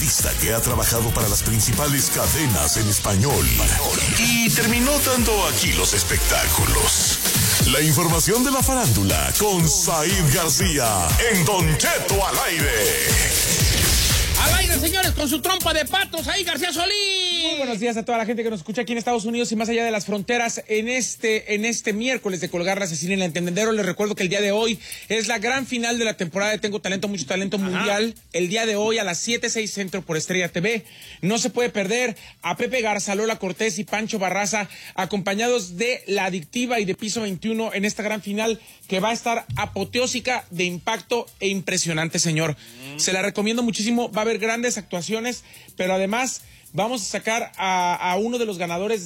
artista que ha trabajado para las principales cadenas en español y terminó dando aquí los espectáculos. La información de la farándula con Said García en Don Cheto al aire. Al aire, señores, con su trompa de patos, ahí García Solís. Muy buenos días a toda la gente que nos escucha aquí en Estados Unidos y más allá de las fronteras. En este miércoles de Colgar la Asesina en el Entendedero, les recuerdo que el día de hoy es la gran final de la temporada de Tengo Talento, Mucho Talento Mundial. El día de hoy a las 7:06 Centro por Estrella TV. No se puede perder a Pepe Garza, Lola Cortés y Pancho Barraza, acompañados de La Adictiva y de Piso 21 en esta gran final que va a estar apoteósica, de impacto e impresionante, señor. Se la recomiendo muchísimo. Va a haber grandes actuaciones, pero además vamos a sacar a uno de los ganadores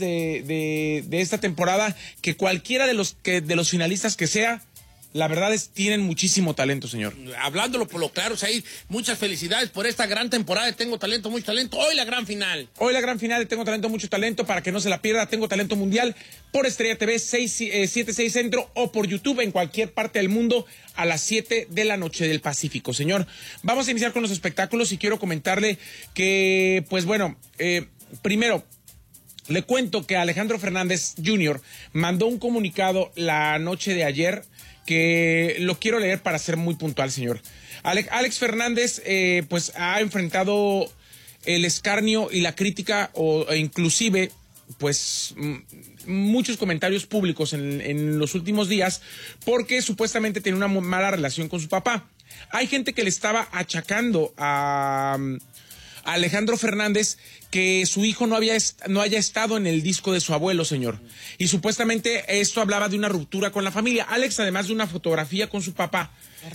de esta temporada, que cualquiera de los finalistas que sea, la verdad tienen muchísimo talento, señor. Hablándolo por lo claro, Said, muchas felicidades por esta gran temporada de Tengo Talento, Mucho Talento. Hoy la gran final. Hoy la gran final de Tengo Talento, Mucho Talento, para que no se la pierda. Tengo Talento Mundial por Estrella TV 7:06 Centro o por YouTube en cualquier parte del mundo a las 7 de la noche del Pacífico. Señor, vamos a iniciar con los espectáculos y quiero comentarle que, pues bueno, primero, le cuento que Alejandro Fernández Jr. mandó un comunicado la noche de ayer que lo quiero leer para ser muy puntual, señor. Alex Fernández, pues ha enfrentado el escarnio y la crítica e inclusive, pues, muchos comentarios públicos en los últimos días porque supuestamente tiene una mala relación con su papá. Hay gente que le estaba achacando a Alejandro Fernández que su hijo no haya estado en el disco de su abuelo, señor. Y supuestamente esto hablaba de una ruptura con la familia. Alex, además de una fotografía con su papá,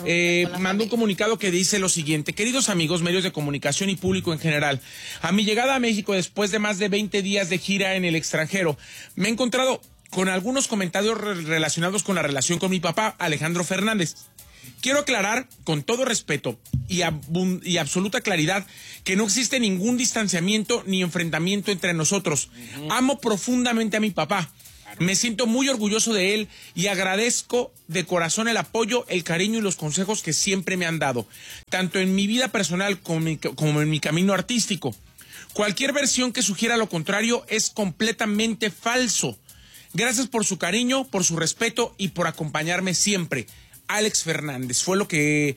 mandó un comunicado que dice lo siguiente: queridos amigos, medios de comunicación y público en general, a mi llegada a México después de más de 20 días de gira en el extranjero, me he encontrado con algunos comentarios relacionados con la relación con mi papá, Alejandro Fernández. Quiero aclarar con todo respeto y absoluta claridad que no existe ningún distanciamiento ni enfrentamiento entre nosotros. Amo profundamente a mi papá. Me siento muy orgulloso de él y agradezco de corazón el apoyo, el cariño y los consejos que siempre me han dado, tanto en mi vida personal como en mi camino artístico. Cualquier versión que sugiera lo contrario es completamente falso. Gracias por su cariño, por su respeto y por acompañarme siempre. Alex Fernández. Fue lo que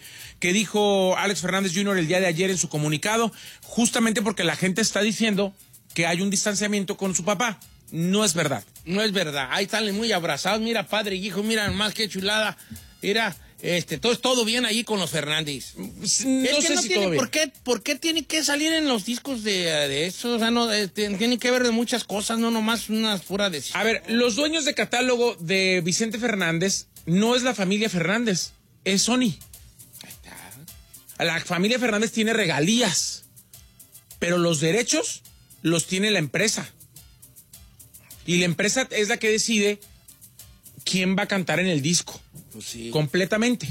dijo Alex Fernández Jr. el día de ayer en su comunicado, justamente porque la gente está diciendo que hay un distanciamiento con su papá. No es verdad. No es verdad. Ahí están muy abrazados. Mira, padre y hijo, mira más que chulada. Mira, todo bien ahí con los Fernández. No es que sé no si tiene todo bien. ¿Por qué tiene que salir en los discos de eso? O sea, no, tiene que ver de muchas cosas, no nomás una pura decisión. A ver, los dueños de catálogo de Vicente Fernández no es la familia Fernández, es Sony. Ahí está. La familia Fernández tiene regalías, pero los derechos los tiene la empresa. Y la empresa es la que decide quién va a cantar en el disco. Pues sí. Completamente.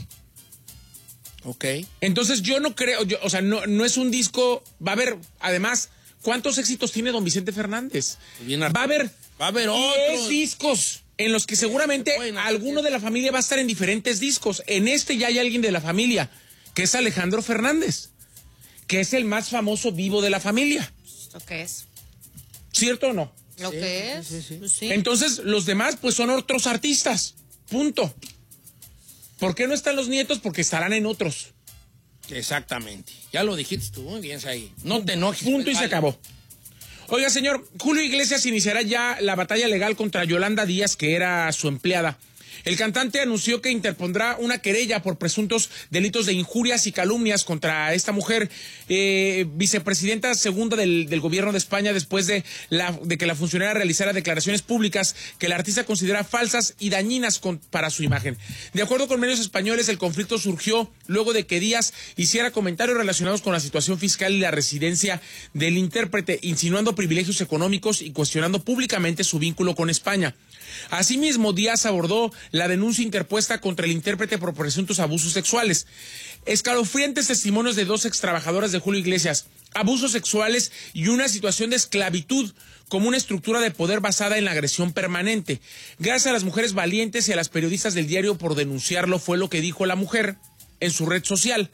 Ok. Entonces yo no creo, o sea, no es un disco. Va a haber, además, ¿cuántos éxitos tiene don Vicente Fernández? Bien, va a haber 10 otros discos en los que seguramente alguno de la familia va a estar en diferentes discos. En este ya hay alguien de la familia, que es Alejandro Fernández, que es el más famoso vivo de la familia. ¿Lo que es? ¿Cierto o no? ¿Lo que es? Sí. Pues sí. Entonces, los demás, pues, son otros artistas. Punto. ¿Por qué no están los nietos? Porque estarán en otros. Exactamente. Ya lo dijiste tú, muy bien, ahí. No te enojes. Punto y vale. se acabó. Oiga, señor, Julio Iglesias iniciará ya la batalla legal contra Yolanda Díaz, que era su empleada. El cantante anunció que interpondrá una querella por presuntos delitos de injurias y calumnias contra esta mujer, vicepresidenta segunda del gobierno de España, después de que la funcionaria realizara declaraciones públicas que el artista considera falsas y dañinas para su imagen. De acuerdo con medios españoles, el conflicto surgió luego de que Díaz hiciera comentarios relacionados con la situación fiscal y la residencia del intérprete, insinuando privilegios económicos y cuestionando públicamente su vínculo con España. Asimismo, Díaz abordó la denuncia interpuesta contra el intérprete por presuntos abusos sexuales. Escalofriantes testimonios de 2 extrabajadoras de Julio Iglesias, abusos sexuales y una situación de esclavitud como una estructura de poder basada en la agresión permanente. Gracias a las mujeres valientes y a las periodistas del diario por denunciarlo, fue lo que dijo la mujer en su red social.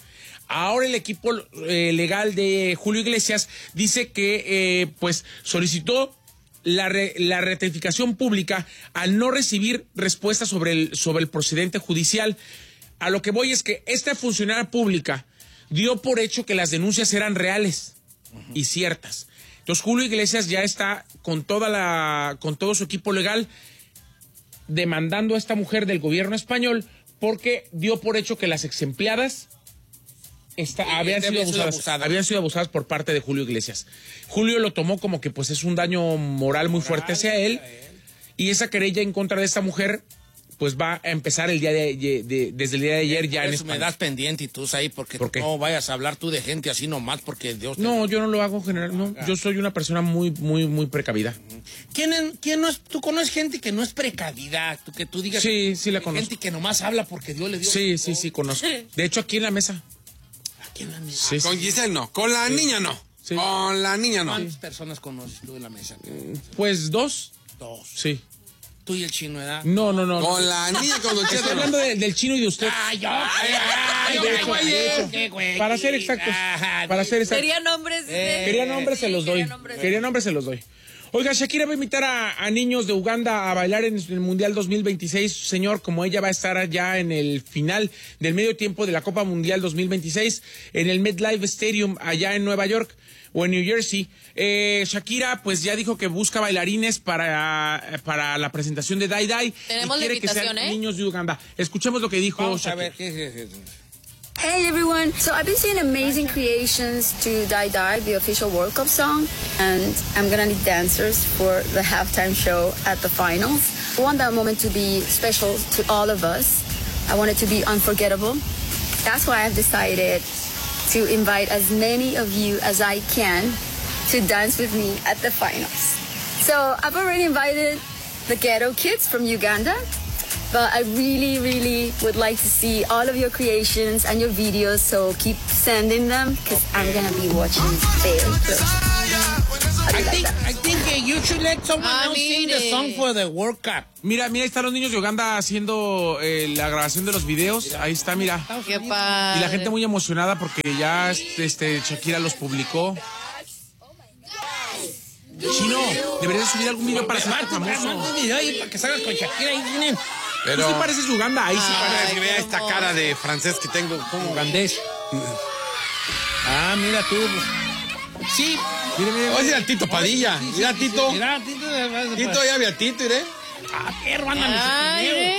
Ahora el equipo legal de Julio Iglesias dice que pues solicitó la rectificación pública al no recibir respuesta sobre el procedente judicial. A lo que voy es que esta funcionaria pública dio por hecho que las denuncias eran reales y ciertas. Entonces Julio Iglesias ya está con todo su equipo legal demandando a esta mujer del gobierno español porque dio por hecho que las exempleadas habían sido abusadas por parte de Julio Iglesias. Julio lo tomó como que pues es un daño moral muy fuerte hacia él, y esa querella en contra de esta mujer pues va a empezar desde el día de ayer ya en España. Me das pendiente y tú ahí porque no vayas a hablar tú de gente así nomás porque Dios. No, yo no lo hago general, no. Yo soy una persona muy, muy, muy precavida. ¿Quién no es? ¿Tú conoces gente que no es precavida? Que tú digas. Sí, la conozco. Gente que nomás habla porque Dios le dio. Sí, conozco. De hecho, aquí en la mesa. Sí, con Giselle no, con la niña no. Sí. Con la niña no. ¿Cuántas personas conoces tú en la mesa? Pues 2. 2. Sí. ¿Tú y el chino, edad? No. Con la niña, con Don Cheto. Estoy hablando del chino y de usted. Para ser exactos. Quería nombres. Quería nombres, se los doy. Oiga, Shakira va a invitar a niños de Uganda a bailar en el Mundial 2026. Señor, como ella va a estar ya en el final del medio tiempo de la Copa Mundial 2026 en el MetLife Stadium allá en Nueva York o en New Jersey. Shakira pues ya dijo que busca bailarines para la presentación de Die Die. Tenemos y quiere que sean niños de Uganda. Escuchemos lo que dijo Shakira. Hey everyone, so I've been seeing amazing creations to Die Die, the official World Cup song, and I'm gonna need dancers for the halftime show at the finals. I want that moment to be special to all of us. I want it to be unforgettable. That's why I've decided to invite as many of you as I can to dance with me at the finals. So I've already invited the Ghetto Kids from Uganda. But I really, really would like to see all of your creations and your videos, so keep sending them, because I'm going to be watching very close. I think you should let someone else sing the song for the World Cup. Mira, ahí están los niños de Uganda haciendo la grabación de los videos. Ahí está, mira. Qué padre. Y la gente muy emocionada porque ya Shakira los publicó. Chino, deberías subir algún video para hacerte famoso. Un video ahí para que salgas con Shakira ahí tienen. Pero tú sí pareces Uganda, ahí sí parece que vea esta cara de francés que tengo como ugandés. Mira tú. Sí. Mira. Oye, al Tito Padilla. Mira, Tito. Mira, Tito. Tito, ya ve a Tito, ¿iré? Perro, ándame.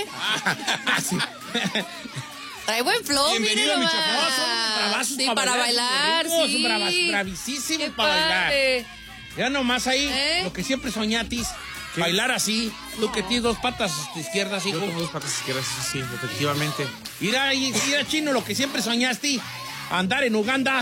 Trae buen flow, bienvenido a mi chapón. Son bravazos para bailar. Sí. Son bravísimos para bailar. Mira nomás ahí lo que siempre soñatis. ¿Qué? Bailar así, tú que tienes 2 patas izquierdas, hijo. Yo tengo 2 patas izquierdas, sí, efectivamente. Mira, Chino, lo que siempre soñaste, andar en Uganda.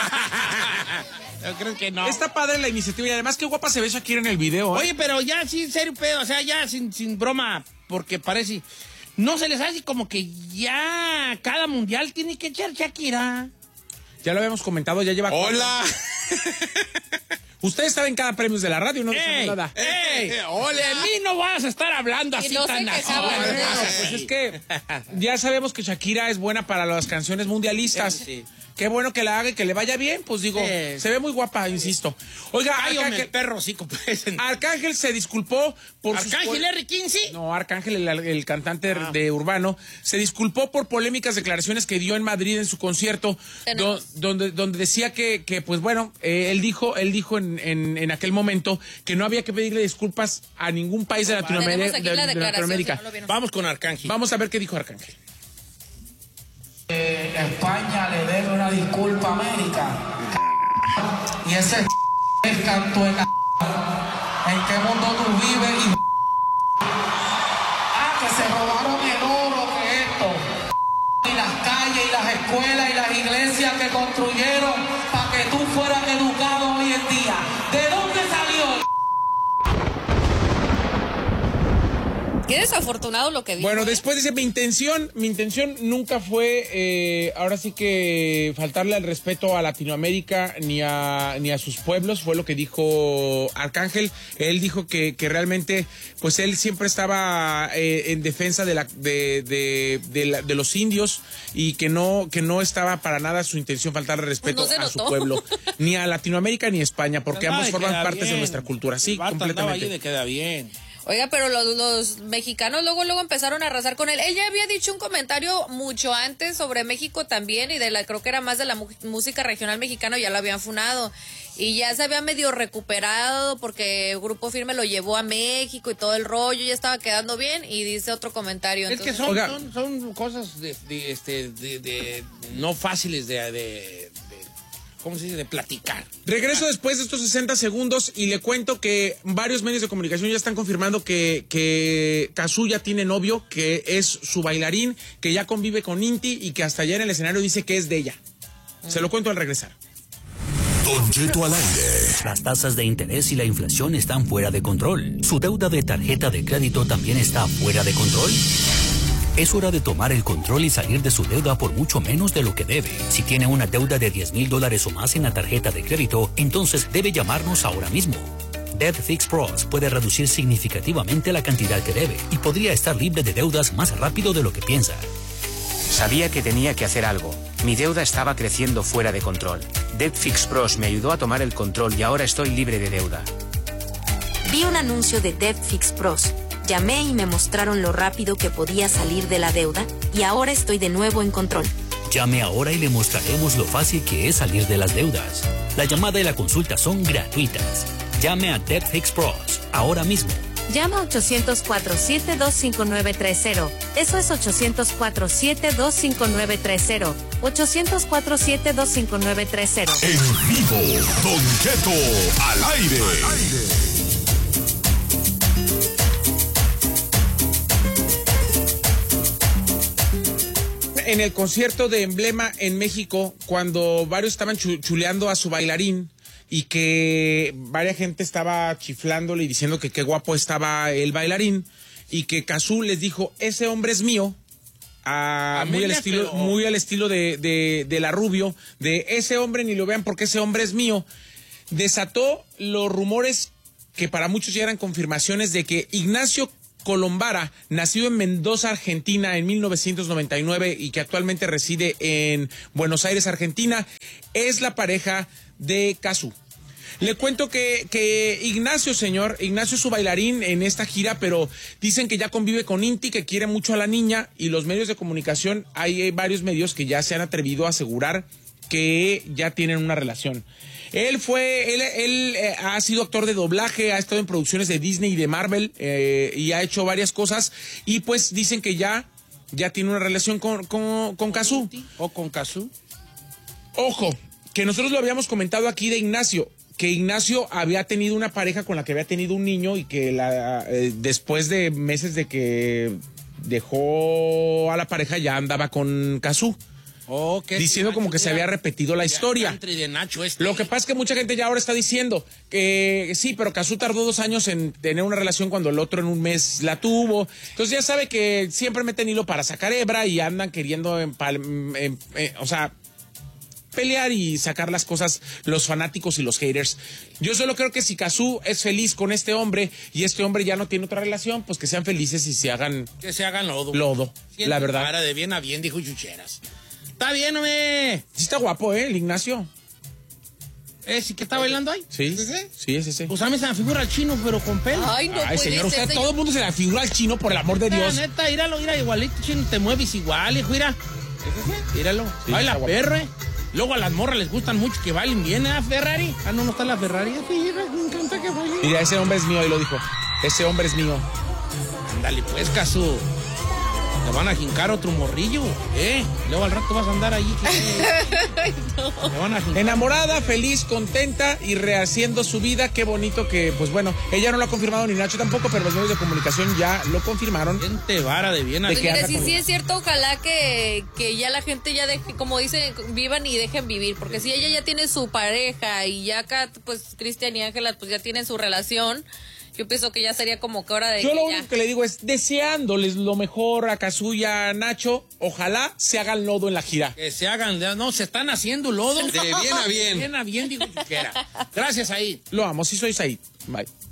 Yo creo que no. Está padre la iniciativa y además qué guapa se ve Shakira en el video. Oye, pero ya, sí, en serio, pedo, o sea, ya sin broma, porque parece, no se les hace como que ya cada mundial tiene que echar Shakira. Ya lo habíamos comentado, ya lleva... ¡Hola! Usted estaba en cada premio de la radio, no dice nada. ¡Ole! De mí no vas a estar hablando así no tan así. Pues es que ya sabemos que Shakira es buena para las canciones mundialistas. Sí. Qué bueno que la haga y que le vaya bien, pues digo, se ve muy guapa, insisto. Oiga, Arcángel, perro, sí, pues. Arcángel se disculpó por ¿Arcángel R15? No, Arcángel, el cantante de Urbano, se disculpó por polémicas declaraciones que dio en Madrid en su concierto, donde decía que pues bueno, él dijo en aquel momento que no había que pedirle disculpas a ningún país de Latinoamérica. Vamos con Arcángel. Vamos a ver qué dijo Arcángel. España le debe una disculpa a América. Y ese es canto en qué mundo tú vives y que se robaron el oro, que esto y las calles y las escuelas y las iglesias que construyeron para que tú fueras educado hoy en día. ¿De dónde salió? Qué desafortunado lo que dijo. Bueno, después dice, mi intención nunca fue, ahora sí que faltarle al respeto a Latinoamérica ni a sus pueblos, fue lo que dijo Arcángel. Él dijo que realmente, pues él siempre estaba en defensa de los indios y que no estaba para nada su intención faltarle respeto a su pueblo, ni a Latinoamérica ni a España, porque ambos forman partes de nuestra cultura. Sí, completamente. Le queda bien. Oiga, pero los mexicanos luego empezaron a arrasar con él. Él ya había dicho un comentario mucho antes sobre México también y creo que era más de la música regional mexicana, ya lo habían funado. Y ya se había medio recuperado porque Grupo Firme lo llevó a México y todo el rollo, ya estaba quedando bien y dice otro comentario. Entonces, que son cosas de no fáciles ¿cómo se dice? De platicar. Regreso después de estos 60 segundos y le cuento que varios medios de comunicación ya están confirmando que Cazzu ya tiene novio, que es su bailarín, que ya convive con Inti y que hasta allá en el escenario dice que es de ella. Se lo cuento al regresar. Don Cheto al aire. Las tasas de interés y la inflación están fuera de control. ¿Su deuda de tarjeta de crédito también está fuera de control? Es hora de tomar el control y salir de su deuda por mucho menos de lo que debe. Si tiene una deuda de $10,000 o más en la tarjeta de crédito, entonces debe llamarnos ahora mismo. Debt Fix Pros puede reducir significativamente la cantidad que debe y podría estar libre de deudas más rápido de lo que piensa. Sabía que tenía que hacer algo. Mi deuda estaba creciendo fuera de control. Debt Fix Pros me ayudó a tomar el control y ahora estoy libre de deuda. Vi un anuncio de Debt Fix Pros. Llamé y me mostraron lo rápido que podía salir de la deuda y ahora estoy de nuevo en control. Llame ahora y le mostraremos lo fácil que es salir de las deudas. La llamada y la consulta son gratuitas. Llame a Debt Fix Pros ahora mismo. Llama a 800-472-5930. Eso es 800-472-5930. 800-472-5930. En vivo, Don Cheto al aire. En el concierto de Emblema en México, cuando varios estaban chuleando a su bailarín y que varias gente estaba chiflándole y diciendo que qué guapo estaba el bailarín y que Cazzu les dijo, ese hombre es mío, muy al estilo de la Rubio, de ese hombre ni lo vean porque ese hombre es mío, desató los rumores que para muchos ya eran confirmaciones de que Ignacio Colombara, nacido en Mendoza, Argentina, en 1999 y que actualmente reside en Buenos Aires, Argentina, es la pareja de Cazzu. Le cuento que Ignacio es su bailarín en esta gira, pero dicen que ya convive con Inti, que quiere mucho a la niña, y los medios de comunicación, hay varios medios que ya se han atrevido a asegurar que ya tienen una relación. Él ha sido actor de doblaje, ha estado en producciones de Disney y de Marvel y ha hecho varias cosas y pues dicen que ya tiene una relación con Cazzu. ¿O con Cazzu? Ojo, que nosotros lo habíamos comentado aquí de Ignacio, que Ignacio había tenido una pareja con la que había tenido un niño y que después de meses de que dejó a la pareja ya andaba con Cazzu. Diciendo como que se había repetido la historia. Lo que pasa es que mucha gente ya ahora está diciendo que sí, pero Cazzu tardó 2 años en tener una relación cuando el otro en un mes la tuvo. Entonces ya sabe que siempre meten hilo para sacar hebra y andan queriendo pelear y sacar las cosas los fanáticos y los haters. Yo solo creo que si Cazzu es feliz con este hombre y este hombre ya no tiene otra relación, pues que sean felices y se hagan... Que se hagan lodo. La verdad. Para de bien a bien, dijo Chucheras. Está bien, hombre. Sí está guapo, el Ignacio. ¿Sí que está bailando ahí? Sí. Sí, es ese. Pues a mí se me figura al chino, pero con pelo. Ay, no puede señor, ser, todo el mundo se la figura al chino, por el amor de Dios. Neta, míralo, igualito, chino, te mueves igual, hijo, mira. Míralo. Sí, baila perro, Luego a las morras les gustan mucho que bailen bien, Ferrari. No está la Ferrari. Sí, me encanta que bailen. Mira, ese hombre es mío, ahí lo dijo. Ese hombre es mío. Ándale, pues, Cazzu. Te van a jincar otro morrillo, Luego al rato vas a andar allí. Ay, no. Te van a jincar. Enamorada, feliz, contenta y rehaciendo su vida. Qué bonito que, pues bueno, ella no lo ha confirmado ni Nacho tampoco, pero los medios de comunicación ya lo confirmaron. Gente vara de bien. Pues mira, sí es cierto, ojalá que ya la gente ya deje, como dicen, vivan y dejen vivir, porque si ella ya tiene su pareja y ya acá, pues Cristian y Ángela, pues ya tienen su relación. yo pienso que ya sería como que hora de... Yo lo único que le digo es deseándoles lo mejor a Kazuya, Nacho, ojalá se hagan lodo en la gira. Que se hagan, no, se están haciendo lodo. De bien a bien. Bien a bien, digo Yuquera. Gracias, Said. Lo amo, sí soy Said. Bye.